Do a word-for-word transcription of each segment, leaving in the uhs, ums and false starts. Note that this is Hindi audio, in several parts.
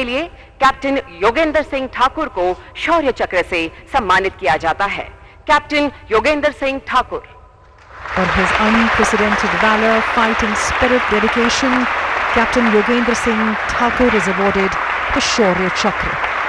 लिए कैप्टन योगेंद्र सिंह ठाकुर को शौर्य चक्र से सम्मानित किया जाता है। Captain Yogendra Singh Thakur. For his unprecedented valor, fighting spirit, dedication, Captain Yogendra Singh Thakur is awarded the Shaurya Chakra.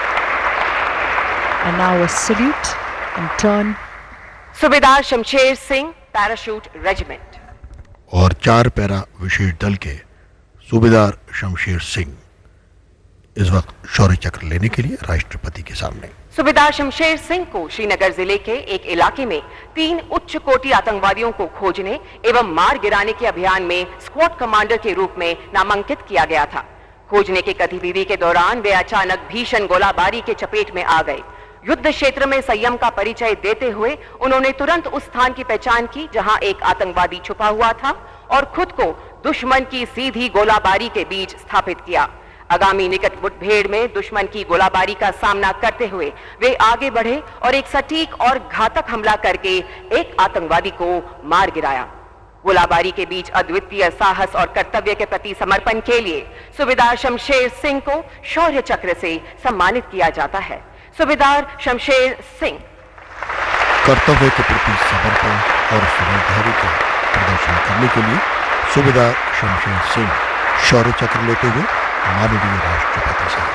And now a salute in turn. सूबेदार शमशेर सिंह, पैराशूट रेजिमेंट। और चार पैरा विशेष दल के सूबेदार शमशेर सिंह इस वक्त शौर्य चक्र लेने के लिए राष्ट्रपति के सामने। सूबेदार शमशेर सिंह को श्रीनगर जिले के एक इलाके में तीन उच्च कोटि आतंकवादियों को खोजने एवं मार गिराने के अभियान में स्क्वाड कमांडर के रूप में नामांकित किया गया था। खोजने की गतिविधि के दौरान वे अचानक भीषण गोलाबारी के चपेट में आ गए। युद्ध क्षेत्र में संयम का परिचय देते हुए उन्होंने तुरंत उस स्थान की पहचान की जहां एक आतंकवादी छुपा हुआ था और खुद को दुश्मन की सीधी गोलाबारी के बीच स्थापित किया। आगामी निकट मुठभेड़ में दुश्मन की गोलाबारी का सामना करते हुए वे आगे बढ़े और एक सटीक और घातक हमला करके एक आतंकवादी को मार गिराया। गोलाबारी के बीच अद्वितीय साहस और कर्तव्य के प्रति समर्पण के लिए सूबेदार शमशेर सिंह को शौर्य चक्र से सम्मानित किया जाता है। सूबेदार शमशेर सिंह। कर्तव्य के प्रति समर्पण और समझदारी का प्रदर्शन करने के लिए सूबेदार शमशेर सिंह शौर्य चक्र लेते हुए माननीय राष्ट्रपति से।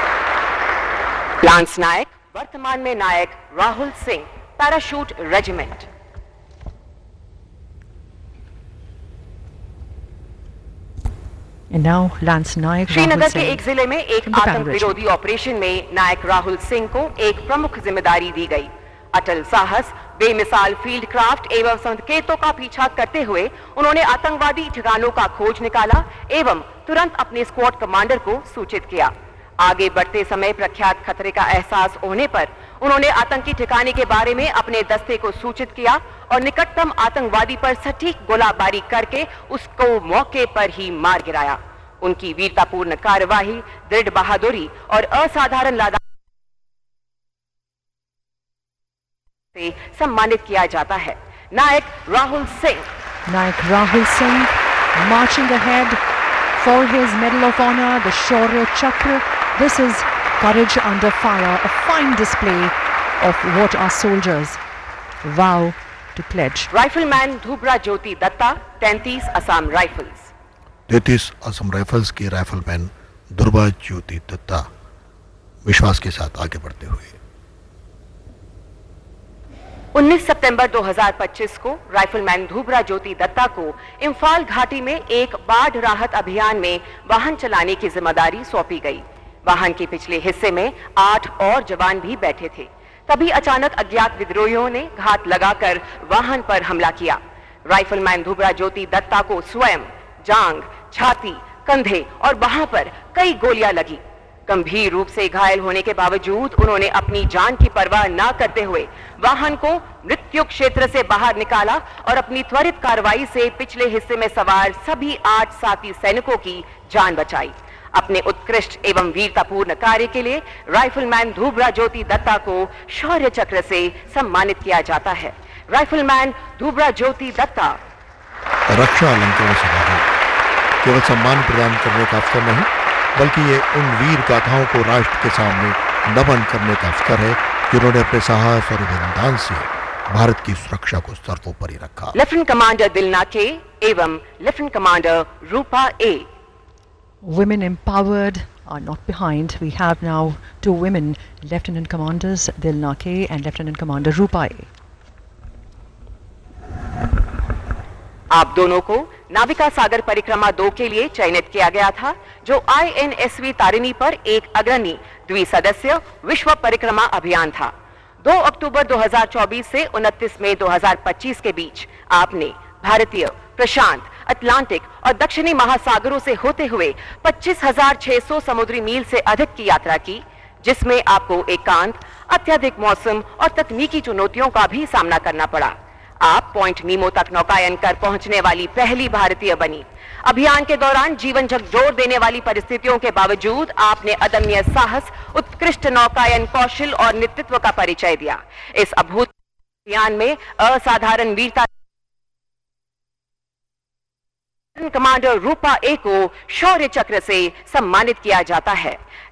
लांस नायक, वर्तमान में नायक Rahul Singh, parachute regiment. And now Lance Nayak, Srinagar के एक जिले में एक आतंक विरोधी ऑपरेशन में नायक राहुल सिंह को एक प्रमुख जिम्मेदारी दी गई। अटल साहस, बेमिसाल फील्ड क्राफ्ट एवं संकेतों का पीछा करते हुए उन्होंने आतंकवादी ठिकानों का खोज निकाला एवं तुरंत अपने स्क्वाड कमांडर को सूचित किया। आगे बढ़ते समय प्रख्यात खतरे का एहसास होने पर उन्होंने आतंकी ठिकाने के बारे में अपने दस्ते को सूचित किया और निकटतम आतंकवादी पर सटीक गोलाबारी करके उसको मौके पर ही मार गिराया। उनकी वीरतापूर्ण कार्यवाही, दृढ़ बहादुरी और असाधारण लादा से सम्मानित किया जाता है। नायक राहुल सिंह। नायक Rahul Singh marching ahead for his Medal of Honor, the Shaurya Chakra. This is courage under fire, a fine display of what our soldiers vow to pledge. Rifleman धुबरा ज्योति दत्ता, तैंतीस असम राइफल्स। तैंतीस असम राइफल्स के राइफलमैन ध्रुवा ज्योति दत्ता विश्वास के साथ आगे बढ़ते हुए। उन्नीस सितंबर दो हज़ार पच्चीस को राइफलमैन धुबरा ज्योति दत्ता को इम्फाल घाटी में एक बाढ़ राहत अभियान में वाहन चलाने की जिम्मेदारी सौंपी गई। वाहन के पिछले हिस्से में आठ और जवान भी बैठे थे। तभी अचानक अज्ञात विद्रोहियों ने घात लगाकर वाहन पर हमला किया। राइफलमैन धुबरा ज्योति दत्ता को स्वयं जांग, छाती, कंधे और बाह पर कई गोलियां लगी। गंभीर रूप से घायल होने के बावजूद उन्होंने अपनी जान की परवाह न करते हुए वाहन को मृत्यु क्षेत्र से बाहर निकाला और अपनी त्वरित कार्रवाई से पिछले हिस्से में सवार सभी आठ साथी सैनिकों की जान बचाई। अपने उत्कृष्ट एवं वीरतापूर्ण कार्य के लिए राइफलमैन धुबरा ज्योति दत्ता को शौर्य चक्र से सम्मानित किया जाता है। राइफलमैन धुबरा ज्योति दत्ता। रक्षा अलंकरण समारोह केवल सम्मान प्रदान करने का अवसर नहीं, बल्कि ये उन वीर गाथाओं को राष्ट्र के सामने नमन करने का अवसर है जिन्होंने अपने साहस और बलिदान से भारत की सुरक्षा को सर्वोपरि रखा। लेफ्टिनेंट कमांडर दिलना के एवं lieutenant commander Rupa A. Women empowered are not behind. We have now two women, Lieutenant Commanders Dilna K and Lieutenant Commander Rupa A. आप दोनों को नाविका सागर परिक्रमा दो के लिए चयनित किया गया था, जो I N S V Tarini पर एक अग्रणी द्विसदस्य विश्व परिक्रमा अभियान था। दो अक्टूबर दो हज़ार चौबीस से उनतीस मई दो हज़ार पच्चीस के बीच आपने भारतीय, प्रशांत, अटलांटिक और दक्षिणी महासागरों से होते हुए पच्चीस हज़ार छह सौ समुद्री मील से अधिक की यात्रा की, जिसमें आपको एकांत, अत्यधिक मौसम और तकनीकी चुनौतियों का भी सामना करना पड़ा। आप पॉइंट नीमो तक नौकायन कर पहुंचने वाली पहली भारतीय बनी। अभियान के दौरान जीवन झकझोर देने वाली परिस्थितियों के बावजूद आपने अदम्य साहस, उत्कृष्ट नौकायन कौशल और नेतृत्व का परिचय दिया। इस अभूतपूर्व अभियान में असाधारण वीरता कमांडर रूपा ए को शौर्य चक्र से सम्मानित किया जाता है।